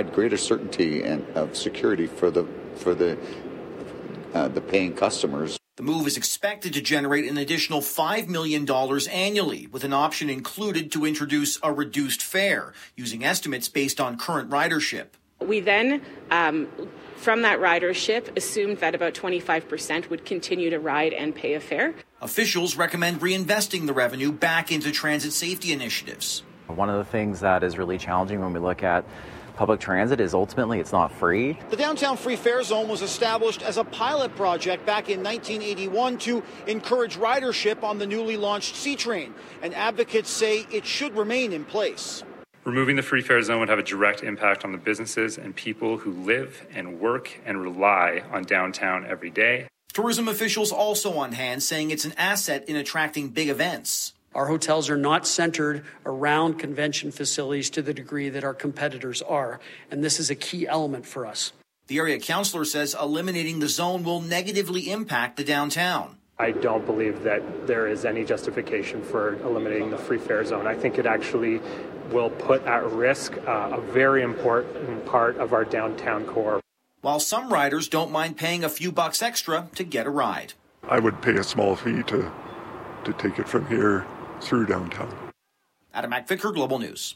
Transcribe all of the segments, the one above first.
provide greater certainty and of security for the paying customers. The move is expected to generate an additional $5 million annually, with an option included to introduce a reduced fare, using estimates based on current ridership. We then, from that ridership, assumed that about 25% would continue to ride and pay a fare. Officials recommend reinvesting the revenue back into transit safety initiatives. One of the things that is really challenging when we look at public transit is ultimately it's not free. The Downtown Free Fare Zone was established as a pilot project back in 1981 to encourage ridership on the newly launched C-Train, and advocates say it should remain in place. Removing the free fare zone would have a direct impact on the businesses and people who live and work and rely on downtown every day. Tourism officials also on hand, saying it's an asset in attracting big events. Our hotels are not centered around convention facilities to the degree that our competitors are, and this is a key element for us. The area councillor says eliminating the zone will negatively impact the downtown. I don't believe that there is any justification for eliminating the free fare zone. I think it actually will put at risk a very important part of our downtown core. While some riders don't mind paying a few bucks extra to get a ride. I would pay a small fee to take it from here through downtown. Adam McVicker, Global News.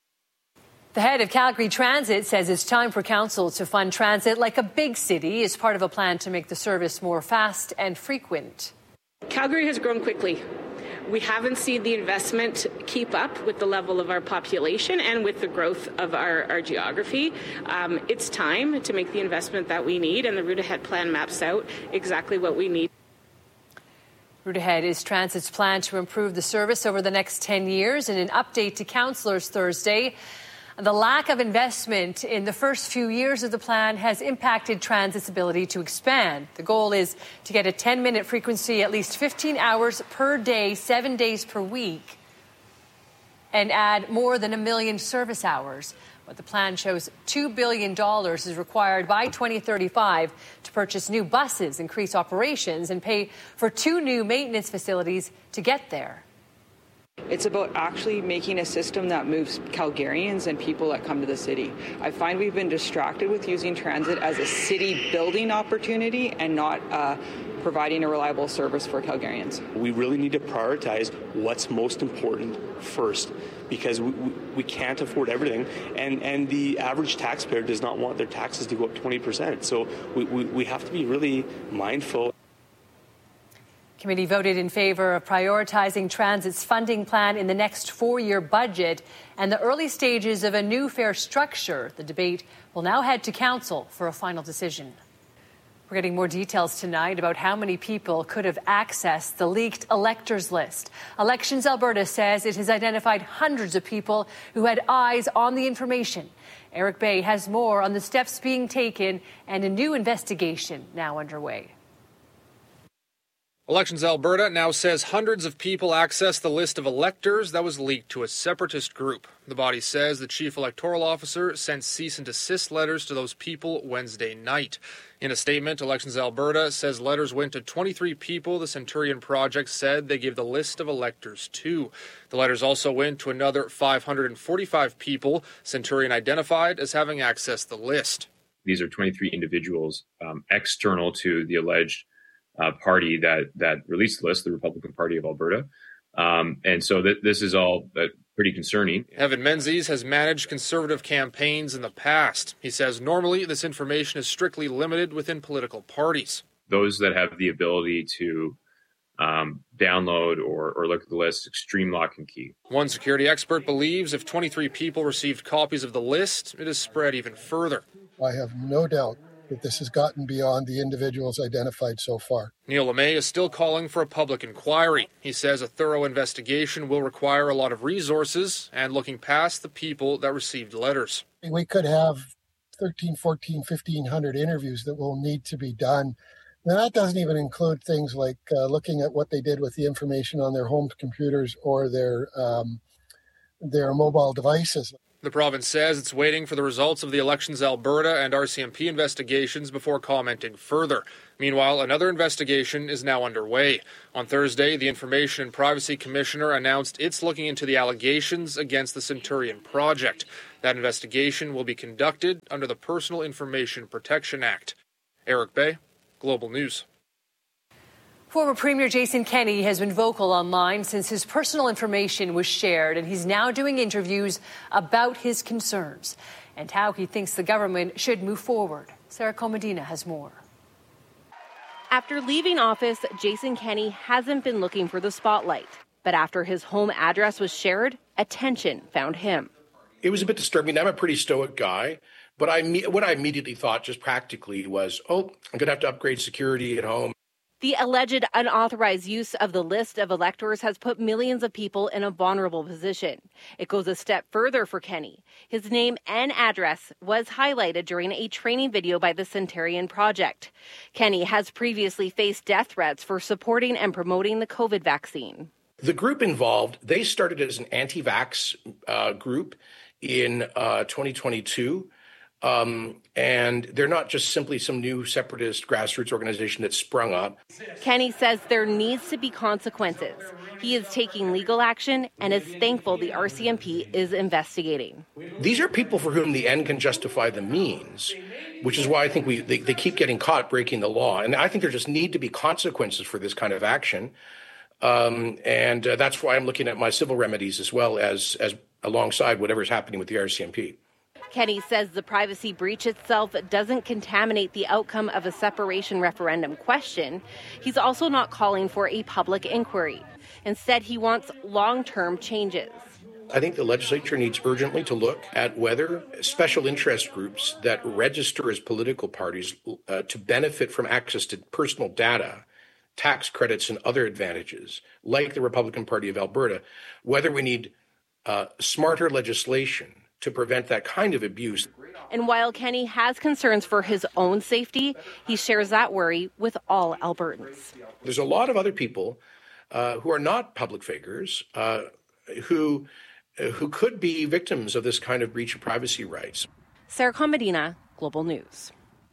The head of Calgary Transit says it's time for council to fund transit like a big city as part of a plan to make the service more fast and frequent. Calgary has grown quickly. We haven't seen the investment keep up with the level of our population and with the growth of our geography. It's time to make the investment that we need, and the Route Ahead plan maps out exactly what we need. Route Ahead is Transit's plan to improve the service over the next 10 years. In an update to councillors Thursday, the lack of investment in the first few years of the plan has impacted Transit's ability to expand. The goal is to get a 10-minute frequency at least 15 hours per day, 7 days per week, and add more than 1 million service hours. But the plan shows $2 billion is required by 2035 to purchase new buses, increase operations, and pay for 2 new maintenance facilities to get there. It's about actually making a system that moves Calgarians and people that come to the city. I find we've been distracted with using transit as a city building opportunity and not providing a reliable service for Calgarians. We really need to prioritize what's most important first, because we can't afford everything, and the average taxpayer does not want their taxes to go up 20%. So we have to be really mindful. Committee voted in favor of prioritizing Transit's funding plan in the next 4-year budget and the early stages of a new fare structure. The debate will now head to council for a final decision. We're getting more details tonight about how many people could have accessed the leaked electors list. Elections Alberta says it has identified hundreds of people who had eyes on the information. Eric Bay has more on the steps being taken and a new investigation now underway. Elections Alberta now says hundreds of people accessed the list of electors that was leaked to a separatist group. The body says the chief electoral officer sent cease and desist letters to those people Wednesday night. In a statement, Elections Alberta says letters went to 23 people the Centurion Project said they gave the list of electors to. The letters also went to another 545 people Centurion identified as having accessed the list. These are 23 individuals external to the alleged party that released the list, the Republican Party of Alberta. And so this is all pretty concerning. Evan Menzies has managed Conservative campaigns in the past. He says normally this information is strictly limited within political parties. Those that have the ability to download or look at the list, extreme lock and key. One security expert believes if 23 people received copies of the list, it has spread even further. I have no doubt that this has gotten beyond the individuals identified so far. Neil LeMay is still calling for a public inquiry. He says a thorough investigation will require a lot of resources and looking past the people that received letters. We could have 13, 14, 1,500 interviews that will need to be done. Now, that doesn't even include things like looking at what they did with the information on their home computers or their mobile devices. The province says it's waiting for the results of the Elections Alberta and RCMP investigations before commenting further. Meanwhile, another investigation is now underway. On Thursday, the Information and Privacy Commissioner announced it's looking into the allegations against the Centurion Project. That investigation will be conducted under the Personal Information Protection Act. Eric Bay, Global News. Former Premier Jason Kenney has been vocal online since his personal information was shared, and he's now doing interviews about his concerns and how he thinks the government should move forward. Sarah Comedina has more. After leaving office, Jason Kenney hasn't been looking for the spotlight. But after his home address was shared, attention found him. It was a bit disturbing. I'm a pretty stoic guy, but what I immediately thought just practically was, I'm going to have to upgrade security at home. The alleged unauthorized use of the list of electors has put millions of people in a vulnerable position. It goes a step further for Kenney. His name and address was highlighted during a training video by the Centurion Project. Kenney has previously faced death threats for supporting and promoting the COVID vaccine. The group involved, they started as an anti-vax group in 2022. And they're not just simply some new separatist grassroots organization that sprung up. Kenney says there needs to be consequences. He is taking legal action and is thankful the RCMP is investigating. These are people for whom the end can justify the means, which is why I think they keep getting caught breaking the law. And I think there just need to be consequences for this kind of action. And that's why I'm looking at my civil remedies as well as alongside whatever's happening with the RCMP. Kenney says the privacy breach itself doesn't contaminate the outcome of a separation referendum question. He's also not calling for a public inquiry. Instead, he wants long-term changes. I think the legislature needs urgently to look at whether special interest groups that register as political parties to benefit from access to personal data, tax credits, and other advantages, like the Republican Party of Alberta, whether we need smarter legislation to prevent that kind of abuse. And while Kenney has concerns for his own safety, he shares that worry with all Albertans. There's a lot of other people who are not public figures who could be victims of this kind of breach of privacy rights. Sarah Comedina, Global News.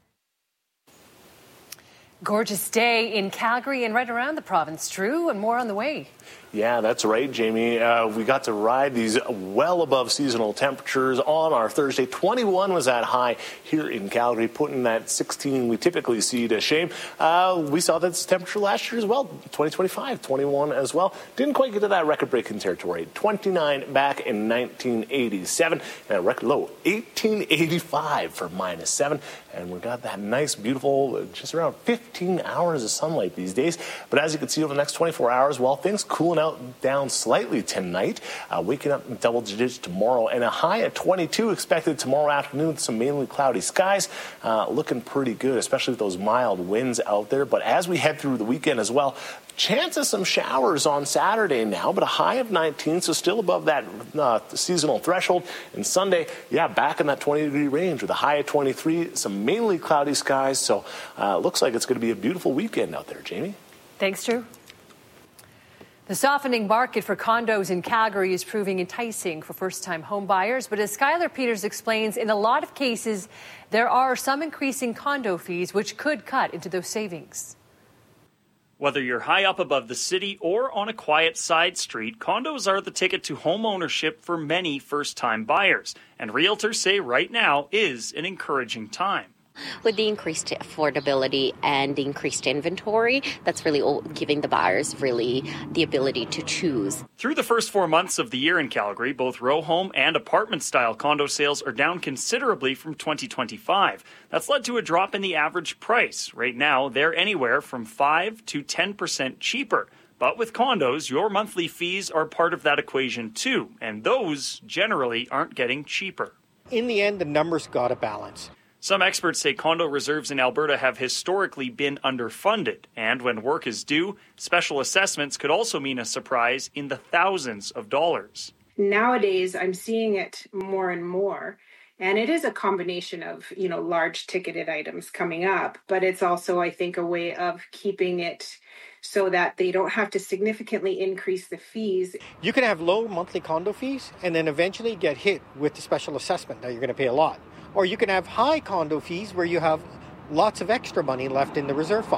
Gorgeous day in Calgary and right around the province, Drew, and more on the way. Yeah, that's right, Jamie. We got to ride these well above seasonal temperatures on our Thursday. 21 was that high here in Calgary, putting that 16 we typically see to shame. We saw that temperature last year as well, 2025, 21 as well. Didn't quite get to that record-breaking territory. 29 back in 1987, and a record low, 1885 for -7. And we got that nice, beautiful, just around 15 hours of sunlight these days. But as you can see over the next 24 hours, well, things cooling out down slightly tonight, waking up in double digits tomorrow, and a high at 22 expected tomorrow afternoon with some mainly cloudy skies, looking pretty good, especially with those mild winds out there. But as we head through the weekend as well, chance of some showers on Saturday now, but a high of 19, so still above that seasonal threshold. And Sunday, back in that 20-degree range with a high of 23, some mainly cloudy skies. So looks like it's going to be a beautiful weekend out there, Jamie. Thanks, Drew. The softening market for condos in Calgary is proving enticing for first-time home buyers. But as Skylar Peters explains, in a lot of cases, there are some increasing condo fees which could cut into those savings. Whether you're high up above the city or on a quiet side street, condos are the ticket to home ownership for many first-time buyers. And realtors say right now is an encouraging time. With the increased affordability and the increased inventory, that's really giving the buyers really the ability to choose. Through the first 4 months of the year in Calgary, both row home and apartment-style condo sales are down considerably from 2025. That's led to a drop in the average price. Right now, they're anywhere from 5 to 10% cheaper. But with condos, your monthly fees are part of that equation too, and those generally aren't getting cheaper. In the end, the numbers got to balance. Some experts say condo reserves in Alberta have historically been underfunded, and when work is due, special assessments could also mean a surprise in the thousands of dollars. Nowadays, I'm seeing it more and more, and it is a combination of, large ticketed items coming up, but it's also, I think, a way of keeping it so that they don't have to significantly increase the fees. You can have low monthly condo fees and then eventually get hit with the special assessment that you're going to pay a lot. Or you can have high condo fees where you have lots of extra money left in the reserve fund.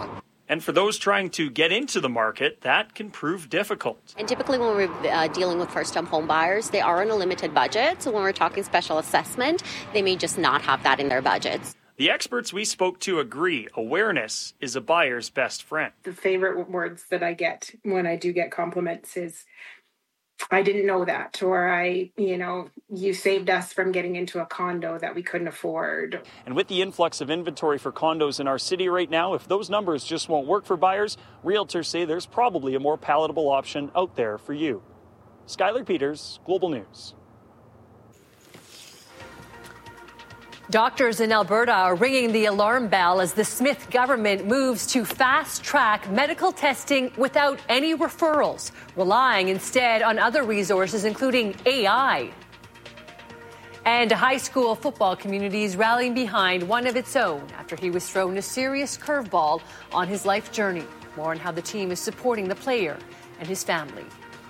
And for those trying to get into the market, that can prove difficult. And typically when we're dealing with first-time home buyers, they are on a limited budget. So when we're talking special assessment, they may just not have that in their budgets. The experts we spoke to agree awareness is a buyer's best friend. The favorite words that I get when I do get compliments is, I didn't know that, or you saved us from getting into a condo that we couldn't afford. And with the influx of inventory for condos in our city right now, if those numbers just won't work for buyers, realtors say there's probably a more palatable option out there for you. Skylar Peters, Global News. Doctors in Alberta are ringing the alarm bell as the Smith government moves to fast-track medical testing without any referrals, relying instead on other resources, including AI. And a high school football community is rallying behind one of its own after he was thrown a serious curveball on his life journey. More on how the team is supporting the player and his family.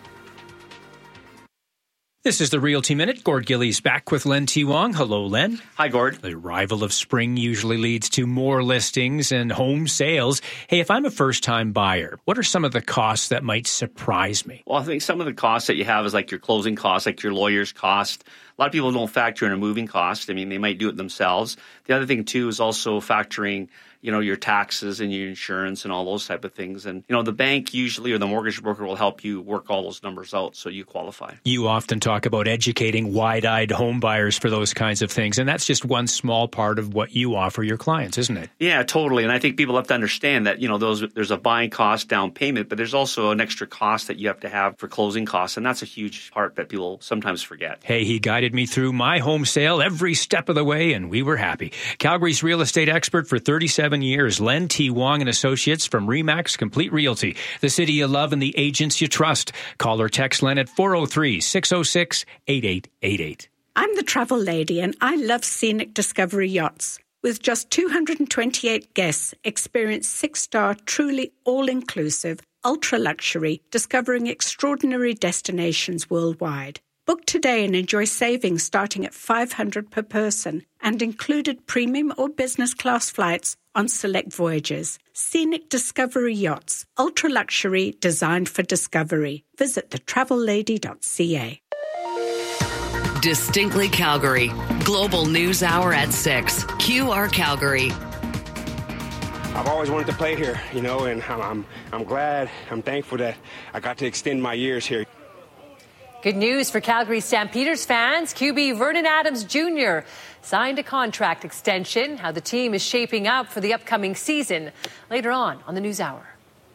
This is the Realty Minute. Gord Gillies back with Len T. Wong. Hello, Len. Hi, Gord. The arrival of spring usually leads to more listings and home sales. Hey, if I'm a first-time buyer, what are some of the costs that might surprise me? Well, I think some of the costs that you have is like your closing costs, like your lawyer's cost. A lot of people don't factor in a moving cost. I mean, they might do it themselves. The other thing, too, is also factoring your taxes and your insurance and all those type of things. And, the bank usually or the mortgage broker will help you work all those numbers out so you qualify. You often talk about educating wide-eyed home buyers for those kinds of things, and that's just one small part of what you offer your clients, isn't it? Yeah, totally. And I think people have to understand that, there's a buying cost, down payment, but there's also an extra cost that you have to have for closing costs, and that's a huge part that people sometimes forget. Hey, he guided me through my home sale every step of the way, and we were happy. Calgary's real estate expert for 37 years, Len T. Wong and Associates from RE/MAX Complete Realty. The city you love and the agents you trust. Call or text Len at 403-606-8888. I'm the travel lady and I love Scenic Discovery Yachts. With just 228 guests, experience 6-star, truly all-inclusive, ultra-luxury, discovering extraordinary destinations worldwide. Book today and enjoy savings starting at $500 per person and included premium or business class flights on select voyages. Scenic Discovery Yachts, ultra-luxury, designed for discovery. Visit thetravellady.ca. Distinctly Calgary. Global News Hour at 6. QR Calgary. I've always wanted to play here, and I'm glad, I'm thankful that I got to extend my years here. Good news for Calgary Stampeders fans. QB Vernon Adams Jr. signed a contract extension. How the team is shaping up for the upcoming season later on the News Hour.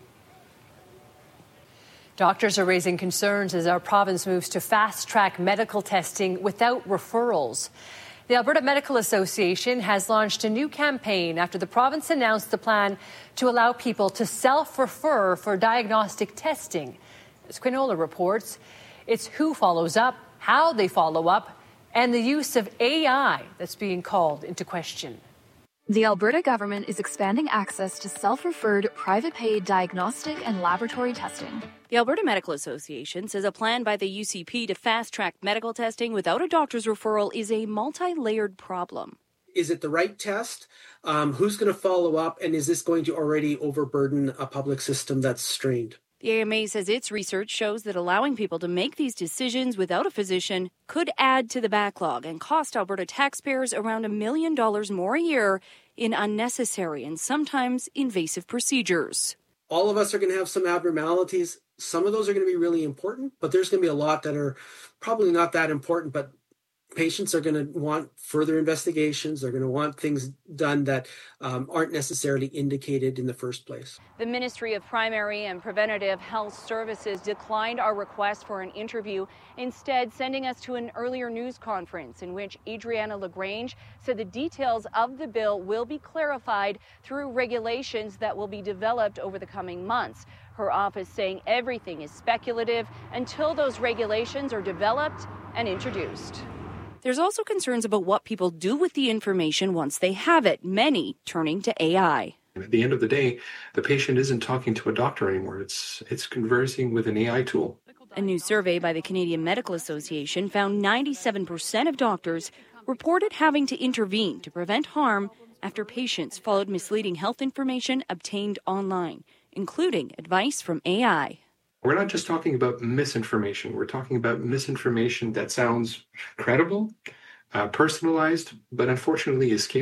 Doctors are raising concerns as our province moves to fast-track medical testing without referrals. The Alberta Medical Association has launched a new campaign after the province announced the plan to allow people to self-refer for diagnostic testing. As Quinola reports, it's who follows up, how they follow up, and the use of AI that's being called into question. The Alberta government is expanding access to self-referred, private-paid diagnostic and laboratory testing. The Alberta Medical Association says a plan by the UCP to fast-track medical testing without a doctor's referral is a multi-layered problem. Is it the right test? Who's going to follow up? And is this going to already overburden a public system that's strained? The AMA says its research shows that allowing people to make these decisions without a physician could add to the backlog and cost Alberta taxpayers around $1 million more a year in unnecessary and sometimes invasive procedures. All of us are going to have some abnormalities. Some of those are going to be really important, but there's going to be a lot that are probably not that important, but patients are going to want further investigations. They're going to want things done that aren't necessarily indicated in the first place. The Ministry of Primary and Preventative Health Services declined our request for an interview, instead sending us to an earlier news conference in which Adriana LaGrange said the details of the bill will be clarified through regulations that will be developed over the coming months. Her office saying everything is speculative until those regulations are developed and introduced. There's also concerns about what people do with the information once they have it, many turning to AI. At the end of the day, the patient isn't talking to a doctor anymore. It's conversing with an AI tool. A new survey by the Canadian Medical Association found 97% of doctors reported having to intervene to prevent harm after patients followed misleading health information obtained online, including advice from AI. We're not just talking about misinformation. We're talking about misinformation that sounds credible, personalized, but unfortunately is scalable.